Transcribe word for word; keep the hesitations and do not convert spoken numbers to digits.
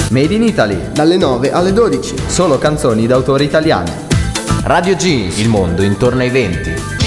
Made in Italy. Dalle nove alle dodici. Solo canzoni d'autore italiane. Radio Jeans, il mondo intorno ai venti.